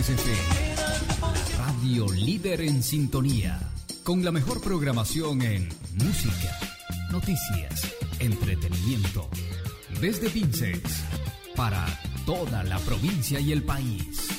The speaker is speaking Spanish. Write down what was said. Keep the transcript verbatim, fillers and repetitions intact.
F M, la radio líder en sintonía, con la mejor programación en música, noticias, entretenimiento, desde Pinces, para toda la provincia y el país.